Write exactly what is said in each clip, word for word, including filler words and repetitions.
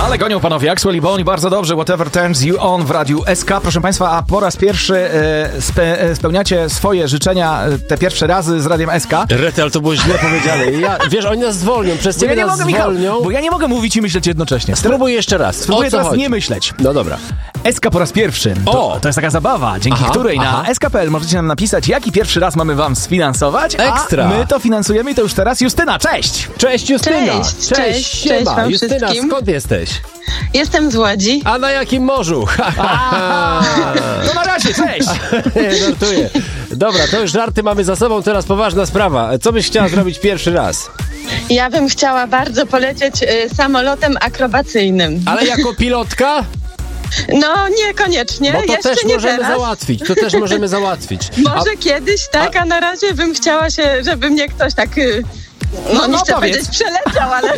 Ale gonią panowie Axwell i Bone i bardzo dobrze. Whatever turns you on w Radiu S K. Proszę państwa, a po raz pierwszy e, spe, e, spełniacie swoje życzenia e, te pierwsze razy z Radiem S K. Rety, ale to było źle powiedziane. Ja, wiesz, oni nas zwolnią, przez ciebie ja nas mogę, zwolnią. Michał, bo ja nie mogę mówić i myśleć jednocześnie. Spróbuj jeszcze raz. Spróbuję o co teraz chodzi? nie myśleć. No dobra. S K po raz pierwszy. To, O! to jest taka zabawa, dzięki Aha, której aha. na S K kropka P L możecie nam napisać, jaki pierwszy raz mamy wam sfinansować. Ekstra. A my to finansujemy i to już teraz. Justyna, cześć! Cześć Justyna. Cześć, cześć, cześć siema. wam Justyna, wszystkim. skąd jesteś? Jestem z Łodzi. A na jakim morzu? No na razie, cześć! Nie, żartuję. Dobra, to już żarty mamy za sobą, teraz poważna sprawa. Co byś chciała zrobić pierwszy raz? Ja bym chciała bardzo polecieć y, samolotem akrobacyjnym. Ale jako pilotka? No niekoniecznie, Bo to jeszcze też nie możemy teraz. załatwić, to też możemy załatwić. Może kiedyś, tak, a... a na razie bym chciała się, żeby mnie ktoś tak... Y, no, No, nie no, chcę powiedz. powiedzieć przeleciał, ale...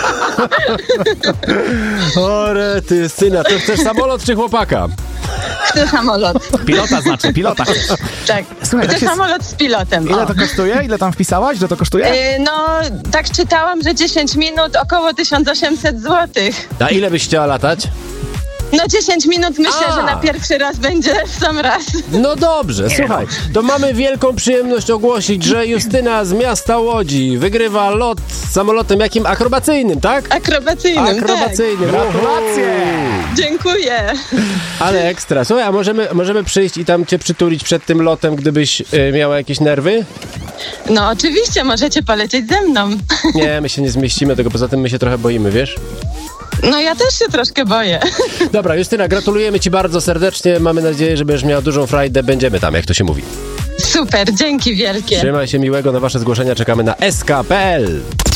O rety, Justyna, to chcesz samolot czy chłopaka? Chcę samolot. Pilota znaczy, pilota. Tak, Słuchaj, chcę tak się- samolot z pilotem. Ile O. to kosztuje? Ile tam wpisałaś? Ile to kosztuje? Y, no, tak czytałam, że dziesięć minut około tysiąc osiemset złotych. A ile byś chciała latać? No dziesięć minut myślę, A. że na pierwszy raz będzie w sam raz. No dobrze, słuchaj, to mamy wielką przyjemność ogłosić, że Justyna z miasta Łodzi wygrywa lot samolotem jakim akrobacyjnym, tak? Akrobacyjnym, Akrobacyjnym. Gratulacje! tak. Dziękuję. Ale ekstra. Słuchaj, a możemy, możemy przyjść i tam cię przytulić przed tym lotem, gdybyś y, miała jakieś nerwy? No oczywiście, możecie polecieć ze mną. Nie, my się nie zmieścimy, tego poza tym my się trochę boimy, wiesz? No ja też się troszkę boję. Dobra, Justyna, gratulujemy ci bardzo serdecznie. Mamy nadzieję, że będziesz miała dużą frajdę. Będziemy tam, jak to się mówi. Super, dzięki wielkie. Trzymaj się, miłego. Na wasze zgłoszenia czekamy na S K kropka P L.